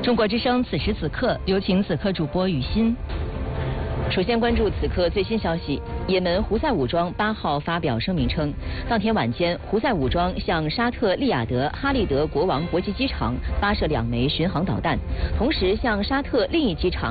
中国之声此时此刻，有请此刻主播雨欣。首先关注此刻最新消息。也门胡塞武装8号发表声明称，当天晚间，胡塞武装向沙特利雅得哈利德国王国际机场发射2枚巡航导弹，同时向沙特另一机场